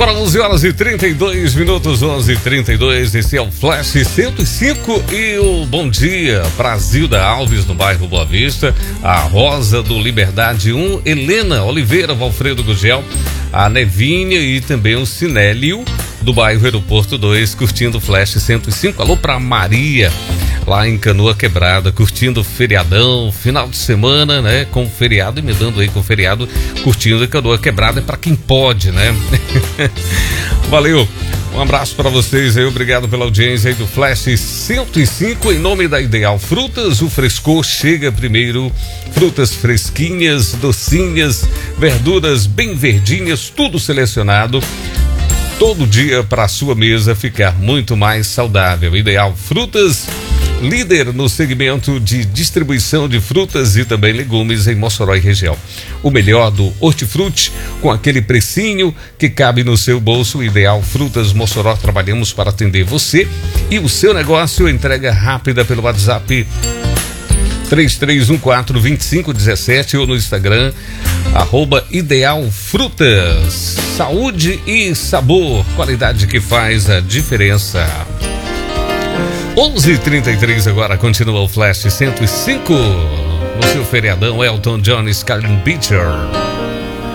Agora 11 horas e 32 minutos, 11h32, esse é o Flash 105 e o bom dia para Zilda Alves, no bairro Boa Vista, a Rosa do Liberdade 1, Helena Oliveira, Valfredo Gugel, a Nevinha e também o Sinélio, do bairro Aeroporto 2, curtindo o Flash 105. Alô pra Maria, lá em Canoa Quebrada, curtindo o feriadão, final de semana, né? Com o feriado, emendando aí com o feriado, curtindo a Canoa Quebrada, é pra quem pode, né? Valeu, um abraço pra vocês aí, obrigado pela audiência aí do Flash 105, em nome da Ideal Frutas, o frescor chega primeiro, frutas fresquinhas, docinhas, verduras bem verdinhas, tudo selecionado, todo dia para a sua mesa ficar muito mais saudável. Ideal Frutas, líder no segmento de distribuição de frutas e também legumes em Mossoró e região. O melhor do hortifruti, com aquele precinho que cabe no seu bolso. Ideal Frutas Mossoró, trabalhamos para atender você e o seu negócio. Entrega rápida pelo WhatsApp 3314-2517 ou no Instagram, @Ideal Frutas. Saúde e sabor, qualidade que faz a diferença. 11h33 agora, continua o Flash 105. No seu feriadão, Elton John, Scarlet Picture.